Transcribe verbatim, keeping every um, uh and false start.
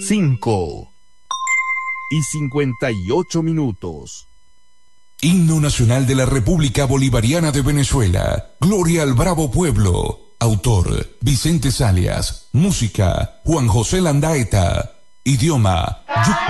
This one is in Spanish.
cinco y cincuenta y ocho minutos. Himno Nacional de la República Bolivariana de Venezuela. Gloria al Bravo Pueblo. Autor: Vicente Salias. Música: Juan José Landaeta. Idioma: